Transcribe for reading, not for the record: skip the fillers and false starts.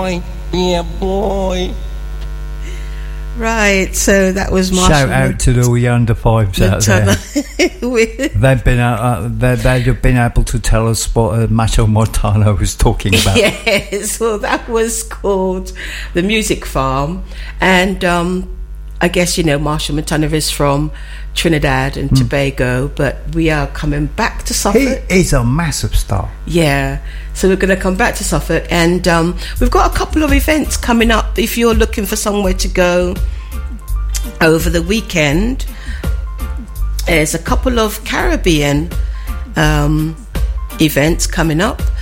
boy. Yeah, boy. Right, so that was Marshall. Shout out to all the under fives out there. They'd have been able to tell us what Macho Montano was talking about. Yes, well, that was called The Music Farm, and I guess Marshall Montano is from Trinidad and Tobago, but we are coming back to Suffolk. He is a massive star. Yeah, so we're going to come back to Suffolk, and we've got a couple of events coming up. If you're looking for somewhere to go over the weekend, there's a couple of Caribbean events coming up.